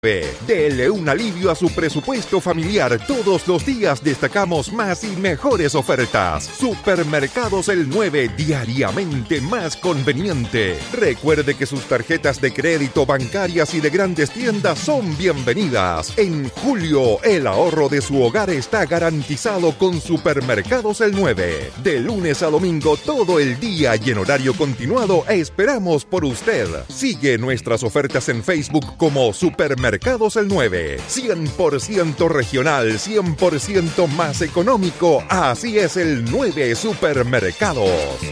Dele un alivio a su presupuesto familiar. Todos los días destacamos más y mejores ofertas. Supermercados El 9, diariamente más conveniente. Recuerde que sus tarjetas de crédito, bancarias y de grandes tiendas son bienvenidas. En julio, el ahorro de su hogar está garantizado con Supermercados El 9. De lunes a domingo, todo el día y en horario continuado, esperamos por usted. Sigue nuestras ofertas en Facebook como Supermercados El 9, 100% regional, 100% más económico. Así es el 9 Supermercados.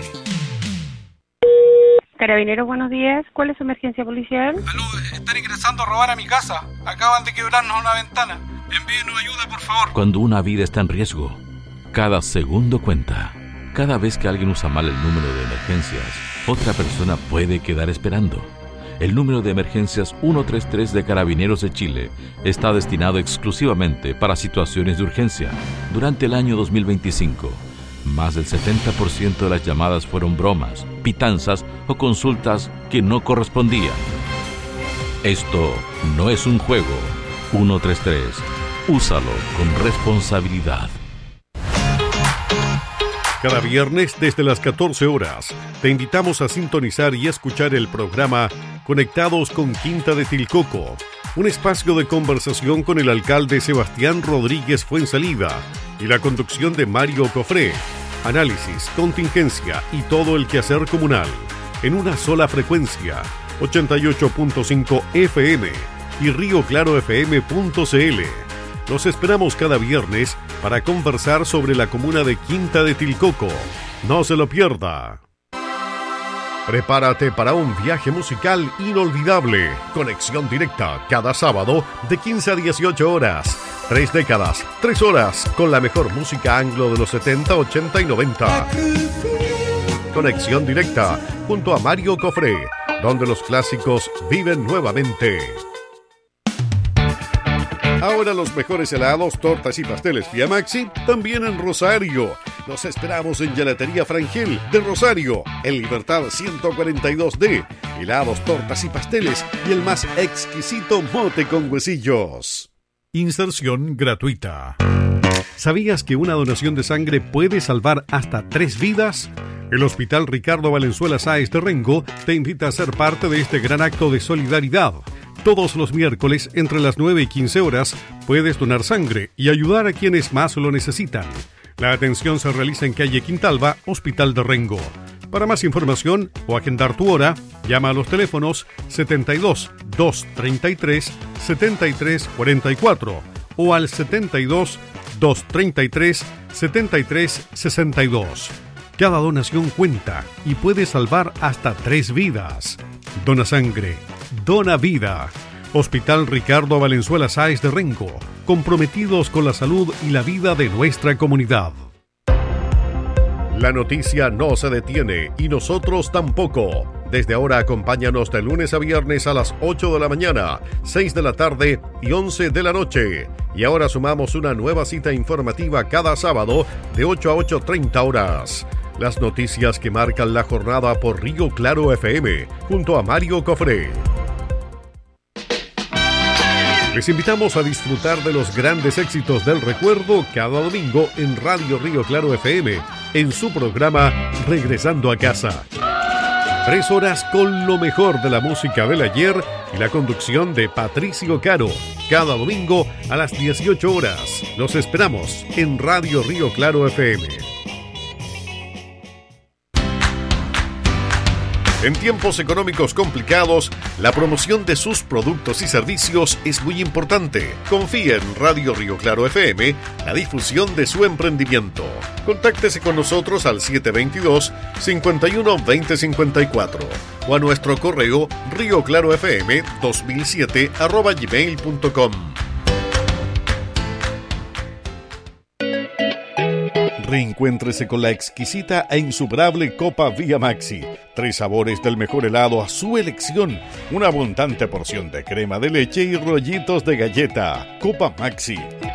Carabineros, buenos días. ¿Cuál es su emergencia policial? Aló, están ingresando a robar a mi casa. Acaban de quebrarnos una ventana. Envíenos ayuda, por favor. Cuando una vida está en riesgo, cada segundo cuenta. Cada vez que alguien usa mal el número de emergencias, otra persona puede quedar esperando. El número de emergencias 133 de Carabineros de Chile está destinado exclusivamente para situaciones de urgencia. Durante el año 2025, más del 70% de las llamadas fueron bromas, pitanzas o consultas que no correspondían. Esto no es un juego. 133. Úsalo con responsabilidad. Cada viernes desde las 14 horas te invitamos a sintonizar y escuchar el programa Conectados con Quinta de Tilcoco, un espacio de conversación con el alcalde Sebastián Rodríguez Fuensalida y la conducción de Mario Cofré. Análisis, contingencia y todo el quehacer comunal en una sola frecuencia, 88.5 FM y rioclarofm.cl. Los esperamos cada viernes para conversar sobre la comuna de Quinta de Tilcoco. No se lo pierda. Prepárate para un viaje musical inolvidable. Conexión directa cada sábado de 15 a 18 horas. 3 décadas, 3 horas con la mejor música anglo de los 70, 80 y 90. Conexión directa junto a Mario Cofré, donde los clásicos viven nuevamente. Ahora los mejores helados, tortas y pasteles Vía Maxi también en Rosario. Los esperamos en Gelatería Frangel de Rosario, en Libertad 142D. Helados, tortas y pasteles y el más exquisito mote con huesillos. Inserción gratuita. ¿Sabías que una donación de sangre puede salvar hasta 3 vidas? El Hospital Ricardo Valenzuela Sáez de Rengo te invita a ser parte de este gran acto de solidaridad. Todos los miércoles, entre las 9 y 15 horas, puedes donar sangre y ayudar a quienes más lo necesitan. La atención se realiza en calle Quintalba, Hospital de Rengo. Para más información o agendar tu hora, llama a los teléfonos 72 233 73 44 o al 72 233 73 62. Cada donación cuenta y puede salvar hasta 3 vidas. Dona sangre, dona vida. Hospital Ricardo Valenzuela Sáez de Rengo, comprometidos con la salud y la vida de nuestra comunidad. La noticia no se detiene y nosotros tampoco. Desde ahora acompáñanos de lunes a viernes a las 8 de la mañana, 6 de la tarde y 11 de la noche. Y ahora sumamos una nueva cita informativa cada sábado de 8 a 8:30 horas. Las noticias que marcan la jornada por Río Claro FM, junto a Mario Cofré. Les invitamos a disfrutar de los grandes éxitos del recuerdo cada domingo en Radio Río Claro FM, en su programa Regresando a Casa. 3 horas con lo mejor de la música del ayer y la conducción de Patricio Caro. Cada domingo a las 18 horas. Los esperamos en Radio Río Claro FM. En tiempos económicos complicados, la promoción de sus productos y servicios es muy importante. Confíe en Radio Río Claro FM, la difusión de su emprendimiento. Contáctese con nosotros al 722-51-2054 o a nuestro correo rioclarofm2007@gmail.com. Reencuéntrese con la exquisita e insuperable Copa Vía Maxi. 3 sabores del mejor helado a su elección. Una abundante porción de crema de leche y rollitos de galleta. Copa Maxi,